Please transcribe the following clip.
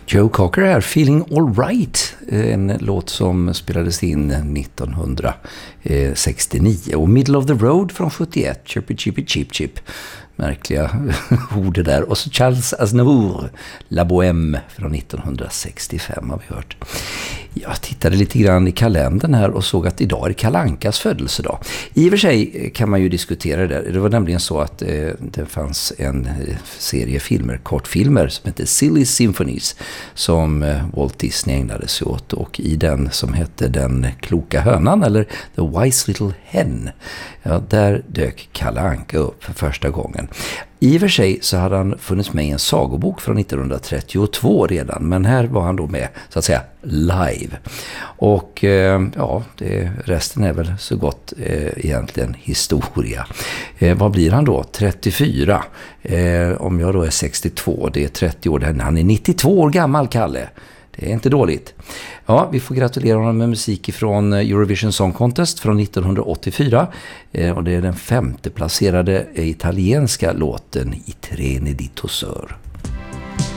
Joe Cocker är Feeling All Right, en låt som spelades in 1969, och Middle of the Road från 71, Chirpy Chippy Chip Chip, märkliga ord där, och så Charles Aznavour, La Bohème från 1965 har vi hört. Jag tittade lite grann i kalendern här och såg att idag är Kalle Ankas födelsedag. I och för sig kan man ju diskutera det där. Det var nämligen så att det fanns en serie filmer, kortfilmer som heter Silly Symphonies, som Walt Disney ägnade sig åt, och i den som hette Den kloka hönan, eller The Wise Little Hen, ja, där dök Kalle Anka upp för första gången. I och för sig så hade han funnits med i en sagobok från 1932 redan, men här var han då med, så att säga, live. Och ja, resten är väl så gott egentligen historia. Vad blir han då? 34. Om jag då är 62, det är 30 år. Han är 92 år gammal, Kalle. Det är inte dåligt. Ja, vi får gratulera honom med musik från Eurovision Song Contest från 1984. Och det är den 5:e placerade italienska låten I treni di Tosseur.